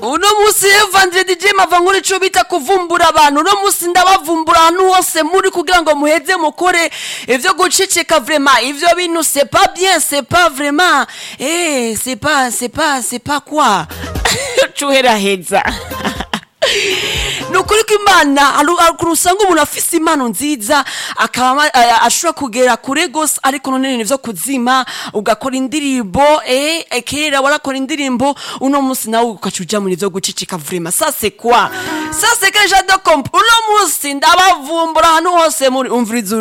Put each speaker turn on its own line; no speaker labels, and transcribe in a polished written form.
uno musi Vendredi je mavankuru ico bita kuvumbura abantu uno musi ndabavumbura ahantu hose muri kugira ngo muheze mukore ivyo guceceka vraiment ivyo bintu c'est pas bien c'est pas vraiment c'est pas quoi chuhera heza nukuri ko Imana arusanga umuntu afise impano nziza akaba ashobora kugera kure gose ariko none nivyo kuzima ugakora indirimbo kera warakora indirimbo uno musi nawe ukacuja muri vyo gucicika vraiment ça c'est quoi ça c'est que j'adore uno musi ndabavumbura ahantu hose muri umvirizo